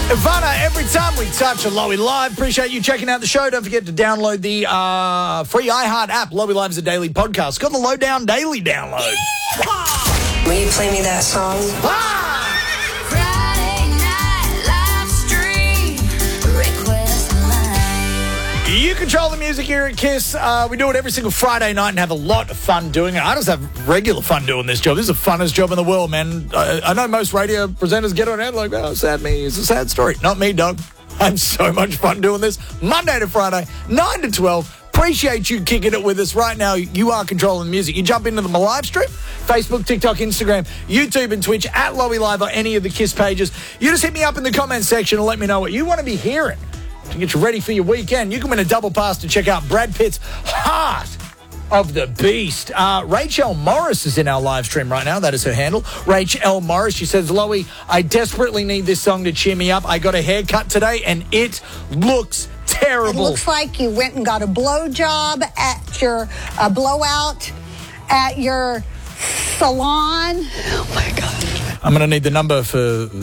Ivana, every time we touch a Lowy Live, appreciate you checking out the show. Don't forget to download the free iHeart app. Lowy Live is a daily podcast. It's got the Lowdown Daily download. Will you play me that song? Friday night live stream, request line. You control the music here at KISS. We do it every single Friday night and have a lot of fun doing it. I just have regular fun doing this job. This is the funnest job in the world, man. I know most radio presenters get on it like, oh, sad me. It's a sad story. Not me, dog. I have so much fun doing this. Monday to Friday, 9 to 12. Appreciate you kicking it with us right now. You are controlling the music. You jump into the live stream, Facebook, TikTok, Instagram, YouTube, and Twitch at Lowy Live or any of the KISS pages. You just hit me up in the comments section and let me know what you want to be hearing to get you ready for your weekend. You can win a double pass to check out Brad Pitt's Heart of the Beast. Rachel Morris is in our live stream right now. That is her handle. Rachel Morris. She says, Lowy, I desperately need this song to cheer me up. I got a haircut today and it looks terrible. It looks like you went and got a blowjob at your blowout at your salon. Oh my God. I'm going to need the number for